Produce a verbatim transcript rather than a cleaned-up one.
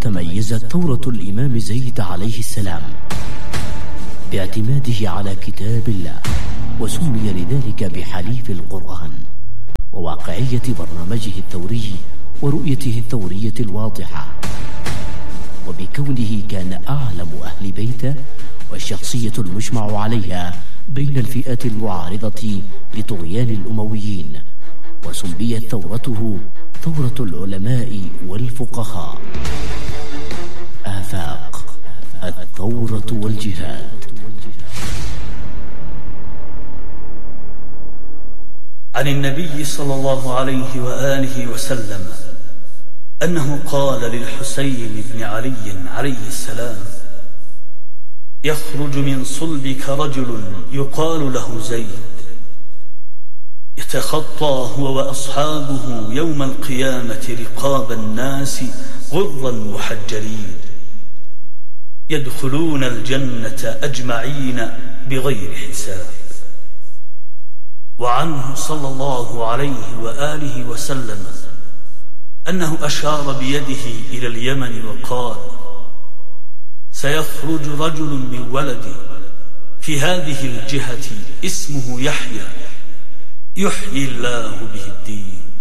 تميزت ثورة الإمام زيد عليه السلام باعتماده على كتاب الله، وسمي لذلك بحليف القرآن، وواقعية برنامجه الثوري ورؤيته الثورية الواضحة، وبكونه كان أعلم أهل بيته والشخصية المجمع عليها بين الفئات المعارضة لطغيان الأمويين، وسميت ثورته ثورة العلماء والفقهاء. آفاق الثورة والجهاد. عن النبي صلى الله عليه وآله وسلم أنه قال للحسين بن علي عليه السلام: يخرج من صلبك رجل يقال له زيد، يتخطى هو وأصحابه يوم القيامة رقاب الناس غرا محجلين، يدخلون الجنة أجمعين بغير حساب. وعنه صلى الله عليه وآله وسلم أنه أشار بيده إلى اليمن وقال: سيخرج رجل من ولدي في هذه الجهة اسمه يحيى، يحيي الله به الدين.